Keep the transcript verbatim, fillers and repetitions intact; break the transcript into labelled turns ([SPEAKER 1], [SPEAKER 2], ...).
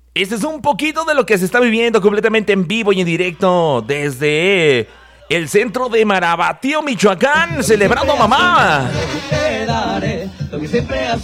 [SPEAKER 1] Este es un poquito de lo que se está viviendo completamente en vivo y en directo desde el centro de Marabatío, Michoacán, celebrando a mamá.